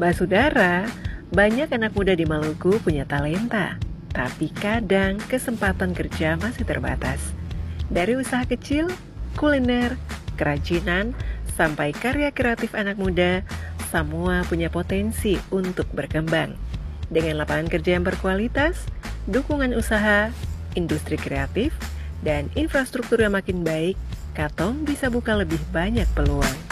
Basudara, banyak anak muda di Maluku punya talenta, tapi kadang kesempatan kerja masih terbatas. Dari usaha kecil, kuliner, kerajinan, sampai karya kreatif anak muda, semua punya potensi untuk berkembang. Dengan lapangan kerja yang berkualitas, dukungan usaha, industri kreatif, dan infrastruktur yang makin baik, Katong bisa buka lebih banyak peluang.